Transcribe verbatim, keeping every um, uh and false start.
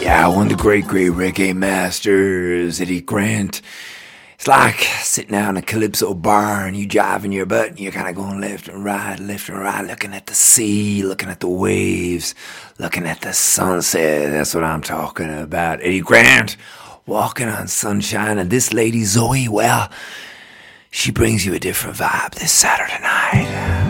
Yeah, one of the great, great reggae masters, Eddie Grant. It's like sitting down in a Calypso bar and you driving your butt and you're kind of going left and right, left and right, looking at the sea, looking at the waves, looking at the sunset. That's what I'm talking about. Eddie Grant, walking on sunshine. And this lady, Zoe, well, she brings you a different vibe this Saturday night.